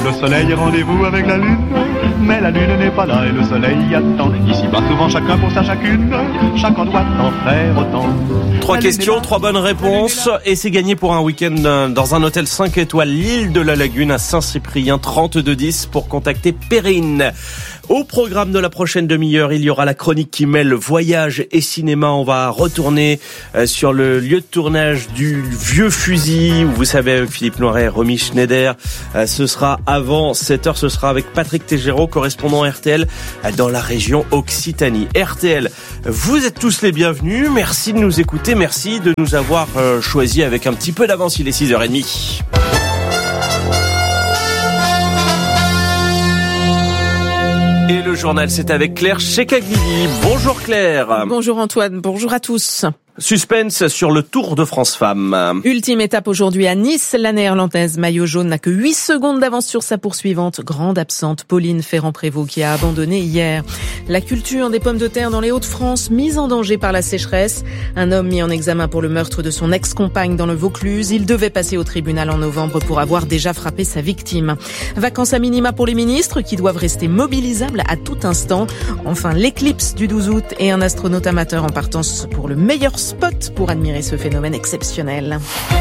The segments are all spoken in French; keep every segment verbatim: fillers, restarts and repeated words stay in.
le soleil, rendez-vous avec la lune. Mais la lune n'est pas là et le soleil attend. Ici-bas souvent chacun pour sa chacune, chacun doit en faire autant. Trois questions, trois bonnes réponses et c'est gagné pour un week-end dans un hôtel cinq étoiles, l'île de la Lagune à Saint-Cyprien, trente-deux dix pour contacter Perrine. Au programme de la prochaine demi-heure, il y aura la chronique qui mêle voyage et cinéma. On va retourner sur le lieu de tournage du Vieux Fusil, où vous savez, avec Philippe Noiret et Romy Schneider. Ce sera avant sept heures, ce sera avec Patrick Tégéraud, correspondant R T L dans la région Occitanie. R T L, vous êtes tous les bienvenus. Merci de nous écouter, merci de nous avoir choisi avec un petit peu d'avance. Il est six heures trente. Et le journal, c'est avec Claire Chekaglini. Bonjour Claire. Bonjour Antoine, bonjour à tous. Suspense sur le Tour de France Femmes. Ultime étape aujourd'hui à Nice. La néerlandaise maillot jaune n'a que huit secondes d'avance sur sa poursuivante. Grande absente, Pauline Ferrand-Prévot, qui a abandonné hier. La culture des pommes de terre dans les Hauts-de-France, mise en danger par la sécheresse. Un homme mis en examen pour le meurtre de son ex-compagne dans le Vaucluse. Il devait passer au tribunal en novembre pour avoir déjà frappé sa victime. Vacances à minima pour les ministres qui doivent rester mobilisables à tout instant. Enfin, l'éclipse du douze août et un astronaute amateur en partance pour le meilleur spot pour admirer ce phénomène exceptionnel.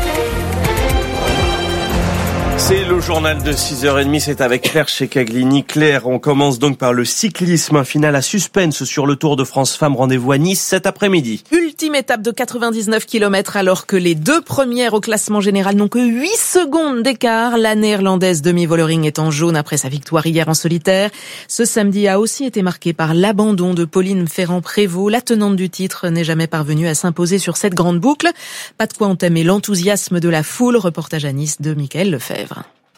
C'est le journal de six heures trente, c'est avec Claire Chekaglini. Claire, on commence donc par le cyclisme. Un final à suspense sur le Tour de France Femmes. Rendez-vous à Nice cet après-midi. Ultime étape de quatre-vingt-dix-neuf kilomètres alors que les deux premières au classement général n'ont que huit secondes d'écart. La néerlandaise Demi Vollering est en jaune après sa victoire hier en solitaire. Ce samedi a aussi été marqué par l'abandon de Pauline Ferrand-Prévot. La tenante du titre n'est jamais parvenue à s'imposer sur cette grande boucle. Pas de quoi entamer l'enthousiasme de la foule. Reportage à Nice de Mickaël Lefebvre.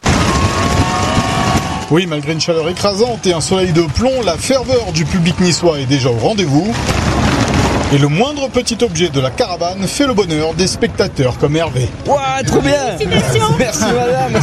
Oui, malgré une chaleur écrasante et un soleil de plomb, la ferveur du public niçois est déjà au rendez-vous. Et le moindre petit objet de la caravane fait le bonheur des spectateurs comme Hervé. Ouah, trop bien! Merci madame!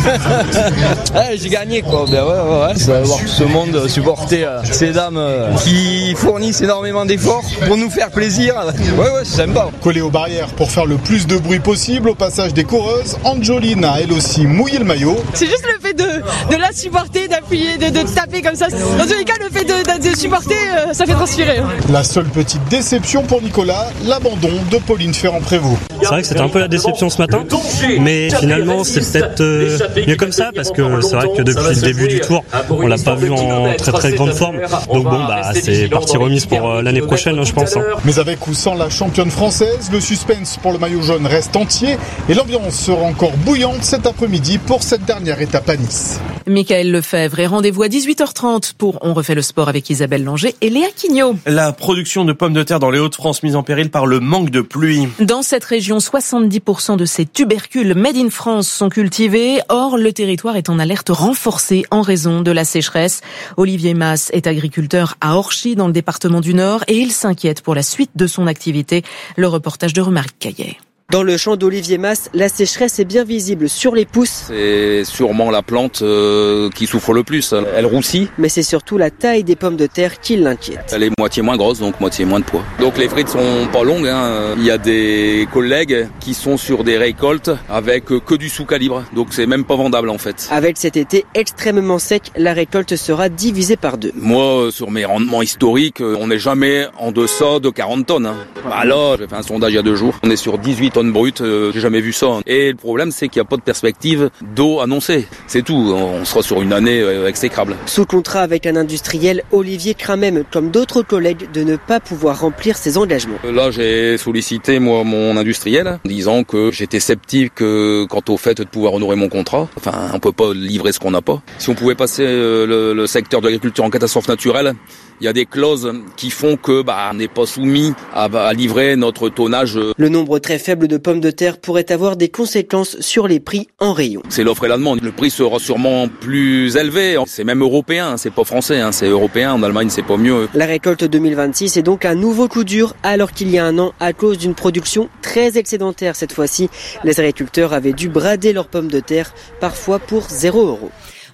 Ouais, j'ai gagné quoi, ben ouais, ouais, ouais. Je vais voir ce monde supporter euh, ces dames euh, qui fournissent énormément d'efforts pour nous faire plaisir. Ouais, ouais, c'est sympa. Collée aux barrières pour faire le plus de bruit possible au passage des coureuses, Angeline a elle aussi mouillé le maillot. C'est juste le fait de, de la supporter, d'appuyer, de, de taper comme ça. Dans tous les cas, le fait de, de, de supporter, euh, ça fait transpirer. La seule petite déception pour Nicolas, l'abandon de Pauline Ferrand-Prévôt. C'est vrai que c'était un peu la déception ce matin, mais finalement c'est peut-être euh, mieux comme ça, parce que c'est vrai que depuis le début du tour, on l'a pas vu en très très grande forme. Donc bon, bah c'est partie remise pour euh, l'année prochaine, je pense. Hein. Mais avec ou sans la championne française, le suspense pour le maillot jaune reste entier et l'ambiance sera encore bouillante cet après-midi pour cette dernière étape à Nice. Mickaël Lefebvre et rendez-vous à dix-huit heures trente pour On refait le sport avec Isabelle Langer et Léa Quignot. La production de pommes de terre dans les Hauts-de-France mise en péril par le manque de pluie. Dans cette région, soixante-dix pour cent de ces tubercules made in France sont cultivés. Or, le territoire est en alerte renforcée en raison de la sécheresse. Olivier Mas est agriculteur à Orchy dans le département du Nord et il s'inquiète pour la suite de son activité. Le reportage de Romaric Caillet. Dans le champ d'Olivier Mas, la sécheresse est bien visible sur les pousses. C'est sûrement la plante euh, qui souffre le plus. Elle roussit. Mais c'est surtout la taille des pommes de terre qui l'inquiète. Elle est moitié moins grosse, donc moitié moins de poids. Donc les frites sont pas longues. Hein. Il y a des collègues qui sont sur des récoltes avec que du sous-calibre. Donc c'est même pas vendable en fait. Avec cet été extrêmement sec, la récolte sera divisée par deux. Moi, sur mes rendements historiques, on n'est jamais en deçà de quarante tonnes. Hein. Bah là, j'ai fait un sondage il y a deux jours. On est sur dix-huit tonnes brutes, euh, j'ai jamais vu ça. Et le problème, c'est qu'il n'y a pas de perspective d'eau annoncée. C'est tout, on sera sur une année euh, exécrable. Sous contrat avec un industriel, Olivier craint même, comme d'autres collègues, de ne pas pouvoir remplir ses engagements. Là, j'ai sollicité moi mon industriel, disant que j'étais sceptique euh, quant au fait de pouvoir honorer mon contrat. Enfin, on peut pas livrer ce qu'on n'a pas. Si on pouvait passer euh, le, le secteur de l'agriculture en catastrophe naturelle, il y a des clauses qui font que bah, on n'est pas soumis à, à livrer notre tonnage. Le nombre très faible de pommes de terre pourrait avoir des conséquences sur les prix en rayon. C'est l'offre et la demande. Le prix sera sûrement plus élevé. C'est même européen, c'est pas français, hein, c'est européen. En Allemagne, c'est pas mieux. La récolte deux mille vingt-six est donc un nouveau coup dur, alors qu'il y a un an, à cause d'une production très excédentaire cette fois-ci, les agriculteurs avaient dû brader leurs pommes de terre, parfois pour zéro euro.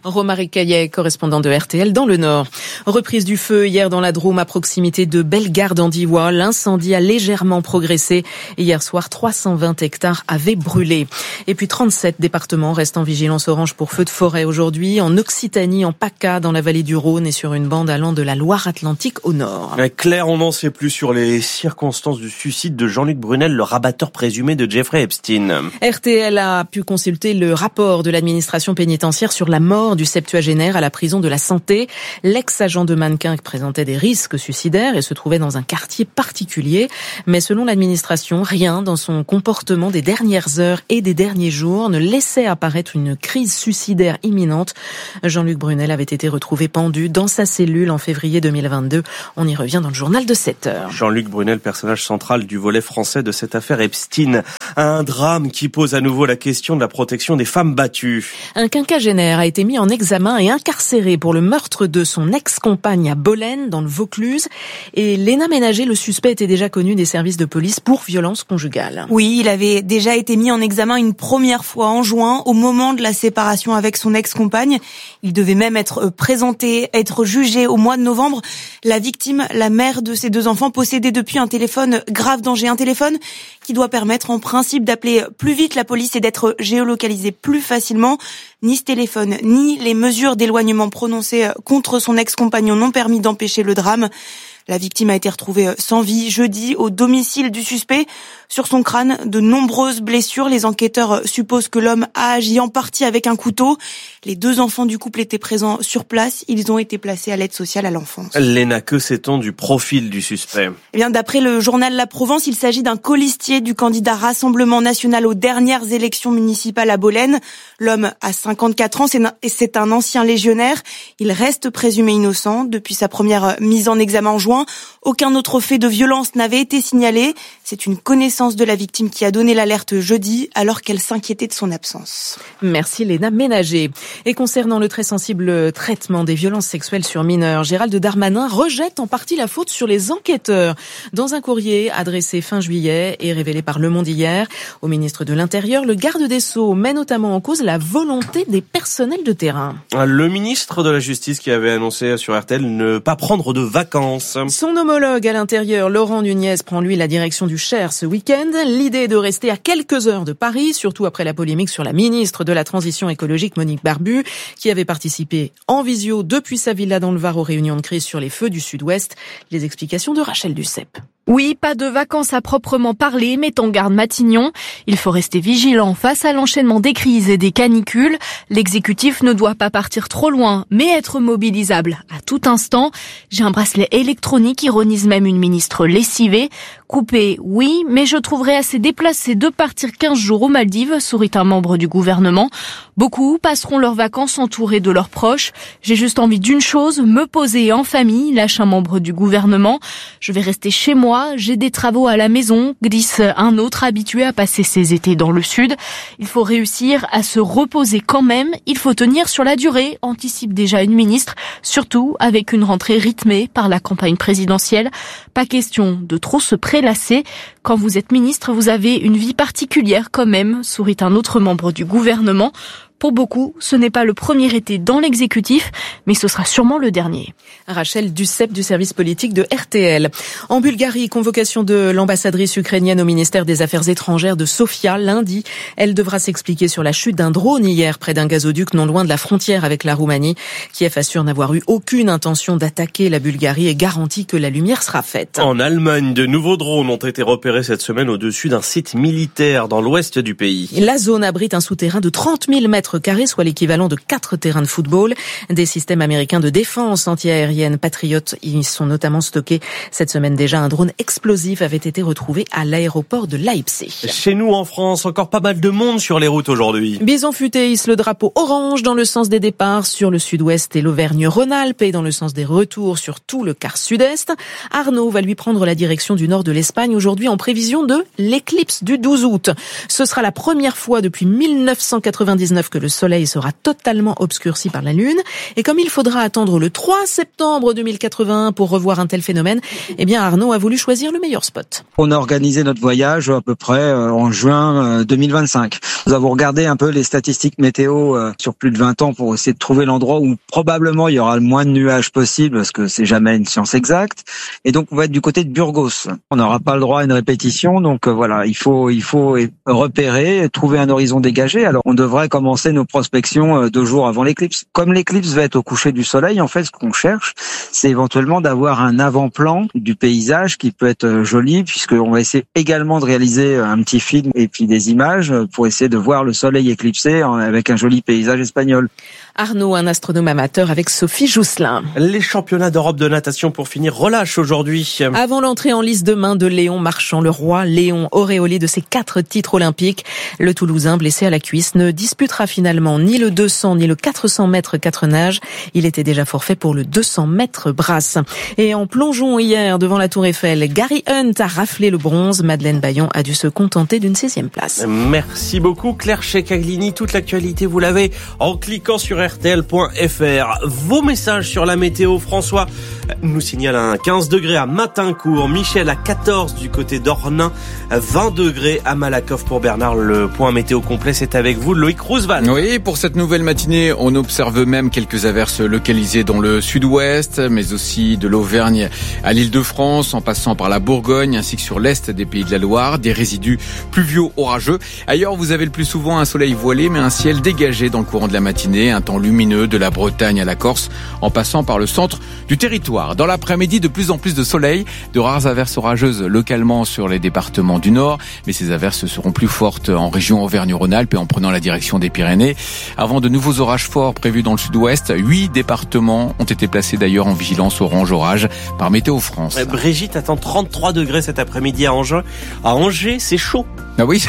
Romaric Caillet, correspondant de R T L dans le Nord. Reprise du feu hier dans la Drôme à proximité de Bellegarde-en-Divois. L'incendie a légèrement progressé. Hier soir, trois cent vingt hectares avaient brûlé. Et puis trente-sept départements restent en vigilance orange pour feux de forêt aujourd'hui. En Occitanie, en PACA, dans la vallée du Rhône et sur une bande allant de la Loire-Atlantique au nord. Claire, on n'en sait plus sur les circonstances du suicide de Jean-Luc Brunel, le rabatteur présumé de Jeffrey Epstein. R T L a pu consulter le rapport de l'administration pénitentiaire sur la mort du septuagénaire à la prison de la Santé. L'ex-agent de mannequin présentait des risques suicidaires et se trouvait dans un quartier particulier. Mais selon l'administration, rien dans son comportement des dernières heures et des derniers jours ne laissait apparaître une crise suicidaire imminente. Jean-Luc Brunel avait été retrouvé pendu dans sa cellule en février deux mille vingt-deux. On y revient dans le journal de sept heures. Jean-Luc Brunel, personnage central du volet français de cette affaire Epstein. Un drame qui pose à nouveau la question de la protection des femmes battues. Un quinquagénaire a été mis en examen et incarcéré pour le meurtre de son ex-compagne à Bolène, dans le Vaucluse. Et Léna Ménager, le suspect, était déjà connu des services de police pour violence conjugale. Oui, il avait déjà été mis en examen une première fois en juin, au moment de la séparation avec son ex-compagne. Il devait même être présenté, être jugé au mois de novembre. La victime, la mère de ses deux enfants, possédait depuis un téléphone grave danger. Un téléphone qui doit permettre en principe d'appeler plus vite la police et d'être géolocalisé plus facilement. Ni ce téléphone, ni les mesures d'éloignement prononcées contre son ex-compagnon n'ont permis d'empêcher le drame. La victime a été retrouvée sans vie jeudi au domicile du suspect. Sur son crâne, de nombreuses blessures. Les enquêteurs supposent que l'homme a agi en partie avec un couteau. Les deux enfants du couple étaient présents sur place. Ils ont été placés à l'aide sociale à l'enfance. Léna, que sait-on du profil du suspect ? Eh bien, d'après le journal La Provence, il s'agit d'un colistier du candidat Rassemblement National aux dernières élections municipales à Bolène. L'homme a cinquante-quatre ans et c'est un ancien légionnaire. Il reste présumé innocent depuis sa première mise en examen en juin. Aucun autre fait de violence n'avait été signalé. C'est une connaissance de la victime qui a donné l'alerte jeudi alors qu'elle s'inquiétait de son absence. Merci Léna Ménager. Et concernant le très sensible traitement des violences sexuelles sur mineurs, Gérald Darmanin rejette en partie la faute sur les enquêteurs. Dans un courrier adressé fin juillet et révélé par Le Monde hier au ministre de l'Intérieur, le garde des Sceaux met notamment en cause la volonté des personnels de terrain. Le ministre de la Justice qui avait annoncé sur R T L ne pas prendre de vacances. Son homologue à l'Intérieur, Laurent Nunez, prend lui la direction du Cher ce week-end. L'idée est de rester à quelques heures de Paris, surtout après la polémique sur la ministre de la Transition écologique, Monique Barbu, qui avait participé en visio depuis sa villa dans le Var aux réunions de crise sur les feux du Sud-Ouest. Les explications de Rachel Duceppe. Oui, pas de vacances à proprement parler, met en garde Matignon. Il faut rester vigilant face à l'enchaînement des crises et des canicules. L'exécutif ne doit pas partir trop loin, mais être mobilisable à tout instant. J'ai un bracelet électronique, ironise même une ministre lessivée. Coupé, oui, mais je trouverais assez déplacé de partir quinze jours aux Maldives, sourit un membre du gouvernement. Beaucoup passeront leurs vacances entourés de leurs proches. J'ai juste envie d'une chose, me poser en famille, lâche un membre du gouvernement. Je vais rester chez moi, j'ai des travaux à la maison, glisse un autre habitué à passer ses étés dans le sud. Il faut réussir à se reposer quand même, il faut tenir sur la durée, anticipe déjà une ministre, surtout avec une rentrée rythmée par la campagne présidentielle. Pas question de trop se prélasser. Quand vous êtes ministre, vous avez une vie particulière quand même, sourit un autre membre du gouvernement. Pour beaucoup, ce n'est pas le premier été dans l'exécutif, mais ce sera sûrement le dernier. Rachel Duceppe du service politique de R T L. En Bulgarie, convocation de l'ambassadrice ukrainienne au ministère des Affaires étrangères de Sofia lundi. Elle devra s'expliquer sur la chute d'un drone hier près d'un gazoduc non loin de la frontière avec la Roumanie. Kiev assure n'avoir eu aucune intention d'attaquer la Bulgarie et garantit que la lumière sera faite. En Allemagne, de nouveaux drones ont été repérés cette semaine au-dessus d'un site militaire dans l'ouest du pays. La zone abrite un souterrain de trente mille mètres carrés, soit l'équivalent de quatre terrains de football. Des systèmes américains de défense antiaérienne Patriot y sont notamment stockés. Cette semaine déjà, un drone explosif avait été retrouvé à l'aéroport de Leipzig. Chez nous en France, encore pas mal de monde sur les routes aujourd'hui. Bison Futé hisse le drapeau orange dans le sens des départs sur le sud-ouest et l'Auvergne-Rhône-Alpes et dans le sens des retours sur tout le quart sud-est. Arnaud va lui prendre la direction du nord de l'Espagne aujourd'hui en prévision de l'éclipse du douze août. Ce sera la première fois depuis mille neuf cent quatre-vingt-dix-neuf que le soleil sera totalement obscurci par la lune. Et comme il faudra attendre le trois septembre deux mille quatre-vingt-un pour revoir un tel phénomène, eh bien Arnaud a voulu choisir le meilleur spot. On a organisé notre voyage à peu près en juin deux mille vingt-cinq. Nous avons regardé un peu les statistiques météo sur plus de vingt ans pour essayer de trouver l'endroit où probablement il y aura le moins de nuages possible, parce que c'est jamais une science exacte. Et donc on va être du côté de Burgos. On n'aura pas le droit à une répétition, donc voilà, il faut il faut repérer, trouver un horizon dégagé. Alors on devrait commencer nos prospections deux jours avant l'éclipse. Comme l'éclipse va être au coucher du soleil, en fait, ce qu'on cherche, c'est éventuellement d'avoir un avant-plan du paysage qui peut être joli, puisqu'on va essayer également de réaliser un petit film et puis des images pour essayer de voir le soleil éclipsé avec un joli paysage espagnol. Arnaud, un astronome amateur avec Sophie Jousselin. Les championnats d'Europe de natation pour finir relâchent aujourd'hui. Avant l'entrée en lice demain de Léon Marchand, le roi Léon, auréolé de ses quatre titres olympiques, le Toulousain blessé à la cuisse ne disputera finalement ni le deux cents ni le quatre cents mètres quatre nages. Il était déjà forfait pour le deux cents mètres brasse. Et en plongeon hier devant la Tour Eiffel, Gary Hunt a raflé le bronze. Madeleine Bayon a dû se contenter d'une sixième place. Merci beaucoup Claire Checaglini. Toute l'actualité, vous l'avez en cliquant sur R T L point F R. Vos messages sur la météo. François nous signale un quinze degrés à Matincourt, Michel à quatorze du côté d'Ornain, vingt degrés à Malakoff pour Bernard. Le point météo complet, c'est avec vous, Loïc Roosevelt. Oui, pour cette nouvelle matinée, on observe même quelques averses localisées dans le sud-ouest, mais aussi de l'Auvergne à l'Île-de-France, en passant par la Bourgogne, ainsi que sur l'est des Pays de la Loire, des résidus pluviaux orageux. Ailleurs, vous avez le plus souvent un soleil voilé, mais un ciel dégagé dans le courant de la matinée, un temps lumineux de la Bretagne à la Corse, en passant par le centre du territoire. Dans l'après-midi, de plus en plus de soleil, de rares averses orageuses localement sur les départements du Nord, mais ces averses seront plus fortes en région Auvergne-Rhône-Alpes et en prenant la direction des Pyrénées. Avant de nouveaux orages forts prévus dans le sud-ouest, huit départements ont été placés d'ailleurs en vigilance orange orage par Météo France. Brigitte attend trente-trois degrés cet après-midi à Angers. À Angers, c'est chaud. Ah oui,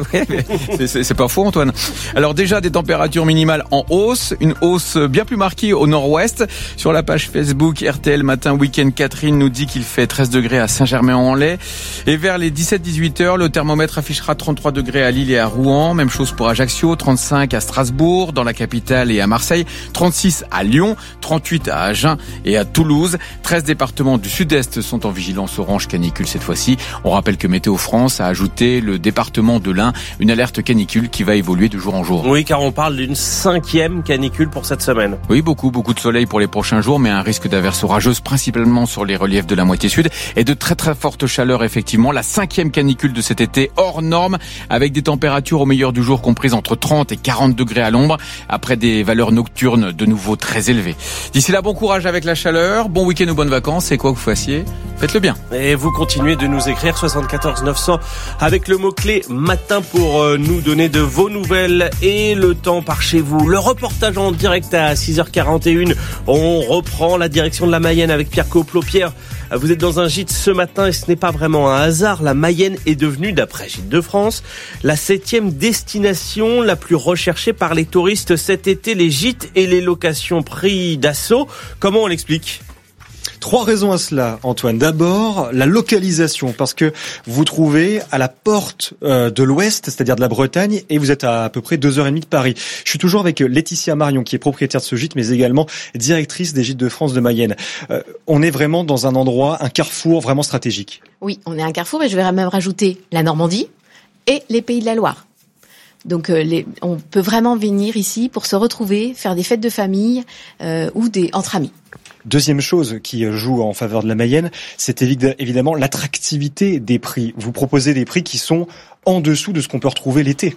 c'est, c'est, c'est pas faux Antoine. Alors déjà des températures minimales en hausse, une hausse bien plus marquée au nord-ouest. Sur la page Facebook R T L Matin Week-end, Catherine nous dit qu'il fait treize degrés à Saint-Germain-en-Laye. Et vers les dix-sept à dix-huit heures, le thermomètre affichera trente-trois degrés à Lille et à Rouen. Même chose pour Ajaccio, trente-cinq à Strasbourg, dans la capitale et à Marseille. trente-six à Lyon, trente-huit à Agen et à Toulouse. treize départements du sud-est sont en vigilance orange canicule cette fois-ci. On rappelle que Météo France a ajouté le département de l'Ain, une alerte canicule qui va évoluer de jour en jour. Oui, car on parle d'une cinquième canicule pour cette semaine. Oui, beaucoup, beaucoup de soleil pour les prochains jours, mais un risque d'averses orageuses principalement sur les reliefs de la moitié sud et de très très fortes chaleurs effectivement. La cinquième canicule de cet été hors norme, avec des températures au meilleur du jour comprises entre trente et quarante degrés à l'ombre, après des valeurs nocturnes de nouveau très élevées. D'ici là, bon courage avec la chaleur, bon week-end ou bonnes vacances, et quoi que vous fassiez, faites-le bien. Et vous continuez de nous écrire soixante-quatorze neuf cents avec le mot-clé matin pour nous donner de vos nouvelles et le temps par chez vous. Le reportage en direct à six heures quarante et une. On reprend la direction de la Mayenne avec Pierre Coplot. Pierre, vous êtes dans un gîte ce matin et ce n'est pas vraiment un hasard. La Mayenne est devenue, d'après Gîtes de France, la septième destination la plus recherchée par les touristes cet été. Les gîtes et les locations pris d'assaut. Comment on l'explique ? Trois raisons à cela, Antoine. D'abord, la localisation, parce que vous vous trouvez à la porte euh, de l'Ouest, c'est-à-dire de la Bretagne, et vous êtes à à peu près deux heures et demie de Paris. Je suis toujours avec Laetitia Marion, qui est propriétaire de ce gîte, mais également directrice des Gîtes de France de Mayenne. Euh, on est vraiment dans un endroit, un carrefour vraiment stratégique. Oui, on est un carrefour, et je vais même rajouter la Normandie et les Pays de la Loire. Donc, euh, les, on peut vraiment venir ici pour se retrouver, faire des fêtes de famille euh, ou des entre amis. Deuxième chose qui joue en faveur de la Mayenne, c'est évidemment l'attractivité des prix. Vous proposez des prix qui sont en dessous de ce qu'on peut retrouver l'été.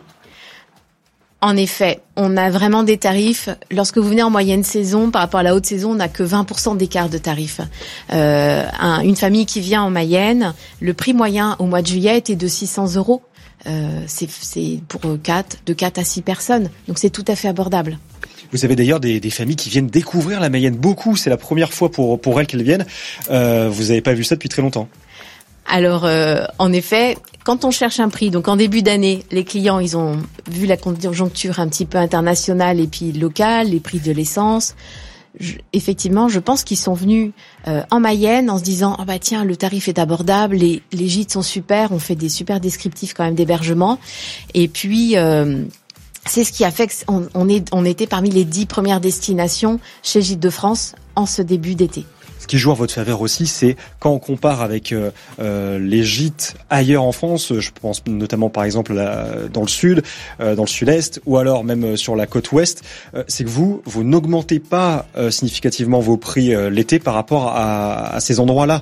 En effet, on a vraiment des tarifs. Lorsque vous venez en moyenne saison, par rapport à la haute saison, on n'a que vingt pour cent d'écart de tarifs. Euh, un, une famille qui vient en Mayenne, le prix moyen au mois de juillet était de six cents euros. Euh, c'est, c'est pour quatre, de quatre à six personnes. Donc c'est tout à fait abordable. Vous avez d'ailleurs des, des familles qui viennent découvrir la Mayenne. Beaucoup, c'est la première fois pour, pour elles qu'elles viennent. Euh, vous n'avez pas vu ça depuis très longtemps. Alors, euh, en effet, quand on cherche un prix, donc en début d'année, les clients, ils ont vu la conjoncture un petit peu internationale et puis locale, les prix de l'essence. Je, effectivement, je pense qu'ils sont venus euh, en Mayenne en se disant « Ah bah tiens, le tarif est abordable, les, les gîtes sont super, on fait des super descriptifs quand même d'hébergement. » Et puis... Euh, c'est ce qui a fait qu'on on est, on était parmi les dix premières destinations chez Gîtes de France en ce début d'été. Ce qui joue en votre faveur aussi, c'est quand on compare avec euh, euh, les gîtes ailleurs en France, je pense notamment par exemple là, dans le sud, euh, dans le sud-est, ou alors même sur la côte ouest, euh, c'est que vous, vous n'augmentez pas euh, significativement vos prix euh, l'été par rapport à, à ces endroits-là.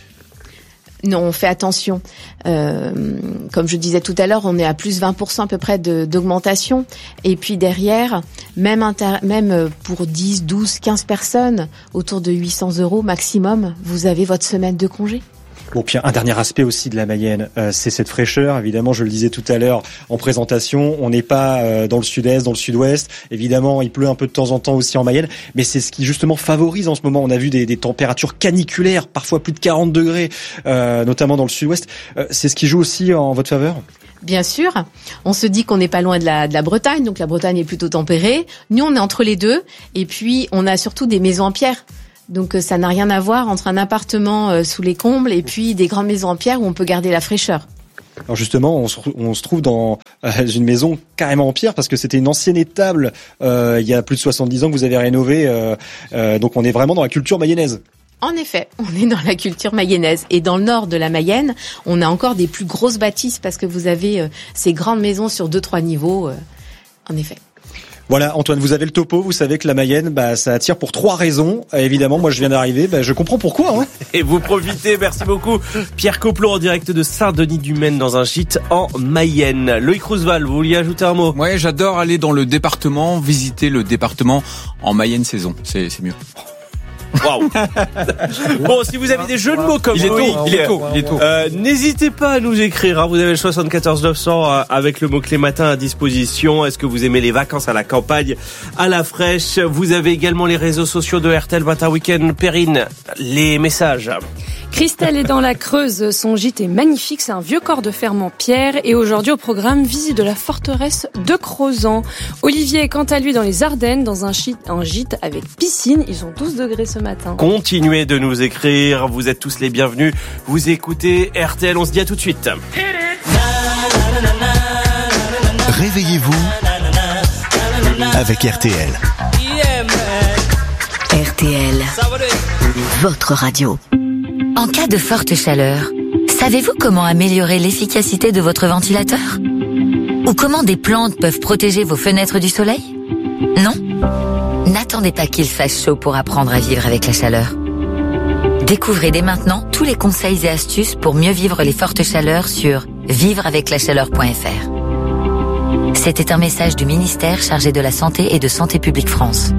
Non, on fait attention. Euh, comme je disais tout à l'heure, on est à plus vingt pour cent à peu près de, d'augmentation. Et puis derrière, même, inter- même pour dix, douze, quinze personnes, autour de huit cents euros maximum, vous avez votre semaine de congé. Bon, puis un dernier aspect aussi de la Mayenne, euh, c'est cette fraîcheur. Évidemment, je le disais tout à l'heure en présentation, on n'est pas euh, dans le sud-est, dans le sud-ouest. Évidemment, il pleut un peu de temps en temps aussi en Mayenne, mais c'est ce qui justement favorise en ce moment. On a vu des, des températures caniculaires, parfois plus de quarante degrés, euh, notamment dans le sud-ouest. Euh, c'est ce qui joue aussi en votre faveur ? Bien sûr, on se dit qu'on n'est pas loin de la, de la Bretagne, donc la Bretagne est plutôt tempérée. Nous, on est entre les deux, et puis on a surtout des maisons en pierre. Donc ça n'a rien à voir entre un appartement sous les combles et puis des grandes maisons en pierre où on peut garder la fraîcheur. Alors justement, on se, on se trouve dans euh, une maison carrément en pierre parce que c'était une ancienne étable euh, il y a plus de soixante-dix ans que vous avez rénové. Euh, euh, donc on est vraiment dans la culture mayonnaise. En effet, on est dans la culture mayonnaise. Et dans le nord de la Mayenne, on a encore des plus grosses bâtisses parce que vous avez euh, ces grandes maisons sur deux, trois niveaux. Euh, en effet. Voilà, Antoine, vous avez le topo, vous savez que la Mayenne, bah, ça attire pour trois raisons. Euh, évidemment, moi je viens d'arriver, bah, je comprends pourquoi. Hein. Et vous profitez, merci beaucoup. Pierre Coplot en direct de Saint-Denis-du-Maine dans un gîte en Mayenne. Loïc Roosevelt, vous vouliez ajouter un mot ? Ouais, j'adore aller dans le département, visiter le département en Mayenne saison, c'est, c'est mieux. Waouh. Bon, si vous avez des jeux de mots comme il est Loïc, tôt, il est tôt, il est tôt. Euh, n'hésitez pas à nous écrire. Hein. Vous avez le soixante-quatorze neuf cents euh, avec le mot-clé matin à disposition. Est-ce que vous aimez les vacances à la campagne, à la fraîche ? Vous avez également les réseaux sociaux de R T L Matin Week-end. Perrine, les messages. Christelle est dans la Creuse, son gîte est magnifique, c'est un vieux corps de ferme en pierre et aujourd'hui au programme visite de la forteresse de Crozant. Olivier est quant à lui dans les Ardennes dans un gîte, un gîte avec piscine, ils ont douze degrés ce matin. Continuez de nous écrire, vous êtes tous les bienvenus, vous écoutez R T L, on se dit à tout de suite. Réveillez-vous avec R T L. R T L, votre radio. En cas de forte chaleur, savez-vous comment améliorer l'efficacité de votre ventilateur ? Ou comment des plantes peuvent protéger vos fenêtres du soleil ? Non ? N'attendez pas qu'il fasse chaud pour apprendre à vivre avec la chaleur. Découvrez dès maintenant tous les conseils et astuces pour mieux vivre les fortes chaleurs sur vivre avec la chaleur point f r. C'était un message du ministère chargé de la Santé et de Santé publique France.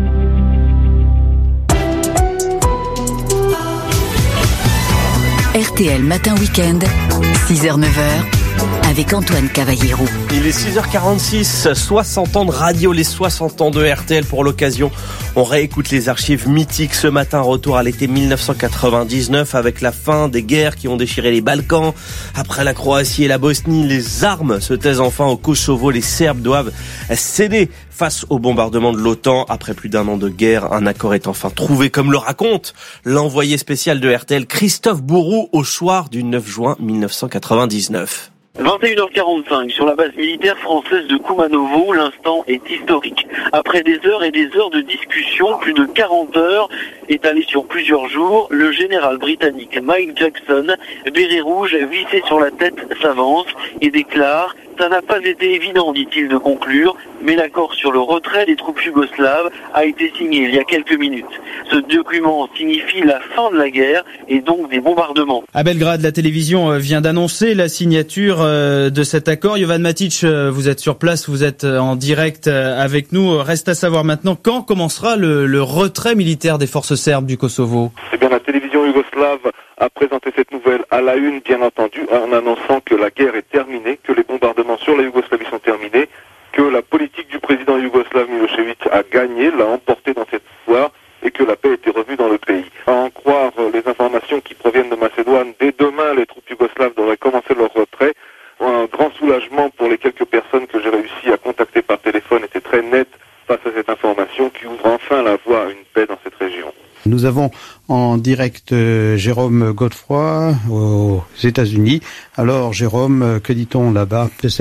R T L Matin Week-end, six heures neuf heures, avec Antoine Cavallero. Il est six heures quarante-six, soixante ans de radio, les soixante ans de R T L pour l'occasion. On réécoute les archives mythiques ce matin, retour à l'été dix-neuf cent quatre-vingt-dix-neuf avec la fin des guerres qui ont déchiré les Balkans. Après la Croatie et la Bosnie, les armes se taisent enfin au Kosovo. Les Serbes doivent céder face au bombardement de l'OTAN. Après plus d'un an de guerre, un accord est enfin trouvé, comme le raconte l'envoyé spécial de R T L, Christophe Bourou, au soir du neuf juin dix-neuf cent quatre-vingt-dix-neuf. vingt et une heures quarante-cinq, sur la base militaire française de Koumanovo, l'instant est historique. Après des heures et des heures de discussion, plus de quarante heures, étalées sur plusieurs jours, le général britannique Mike Jackson, béret rouge vissé sur la tête, s'avance et déclare « Ça n'a pas été évident, dit-il, de conclure, mais l'accord sur le retrait des troupes yougoslaves a été signé il y a quelques minutes. Ce document signifie la fin de la guerre et donc des bombardements. » À Belgrade, la télévision vient d'annoncer la signature de cet accord. Jovan Matic, vous êtes sur place, vous êtes en direct avec nous. Reste à savoir maintenant quand commencera le, le retrait militaire des forces serbes du Kosovo. Eh bien, la télévision yougoslave a présenté cette nouvelle à la une, bien entendu, en annonçant que la guerre est terminée, que les bombardements sur la Yougoslavie sont terminés, que la politique du président yougoslave Milosevic a gagné, l'a emporté dans cette histoire, et que la paix était revenue dans le pays. À en croire les informations qui proviennent de Macédoine, dès demain, les troupes yougoslaves devraient commencer leur retrait. Un grand soulagement pour les quelques personnes que j'ai réussi à contacter par téléphone était très net face à cette information qui ouvre enfin la voie à une paix dans cette région. Nous avons en direct euh, Jérôme Godefroy aux États-Unis. Alors Jérôme, que dit-on là-bas de cet accord ?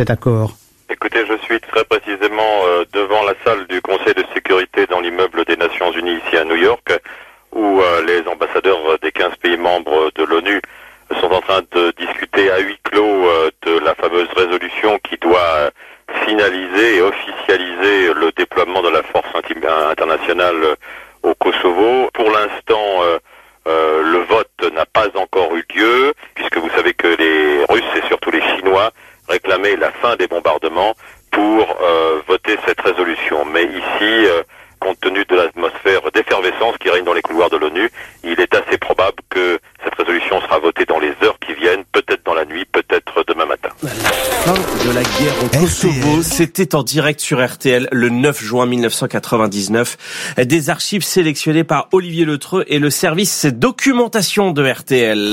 Écoutez, je suis très précisément euh, devant la salle du Conseil de sécurité dans l'immeuble des Nations Unies ici à New York, où euh, les ambassadeurs des quinze pays membres de l'ONU sont en train de discuter à huis clos euh, de la fameuse résolution qui doit finaliser et officialiser le déploiement de la force internationale au Kosovo. Pour l'instant, euh, euh, le vote n'a pas encore eu lieu, puisque vous savez que les Russes et surtout les Chinois réclamaient la fin des bombardements pour euh, voter cette résolution. Mais ici, euh, compte tenu de l'atmosphère d'effervescence qui règne dans les couloirs de l'ONU, il est assez probable que cette résolution sera votée dans les heures qui viennent, peut-être dans la nuit, peut-être demain matin. La fin de la guerre au Kosovo, c'était en direct sur R T L le neuf juin mille neuf cent quatre-vingt-dix-neuf. Des archives sélectionnées par Olivier Letreux et le service documentation de R T L.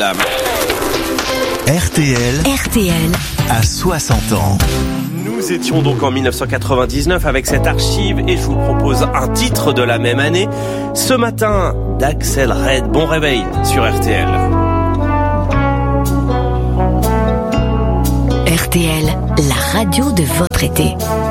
R T L. R T L. À soixante ans. Nous étions donc en mille neuf cent quatre-vingt-dix-neuf avec cette archive et je vous propose un titre de la même année. Ce matin, d'Axel Red. Bon réveil sur R T L. R T L, la radio de votre été.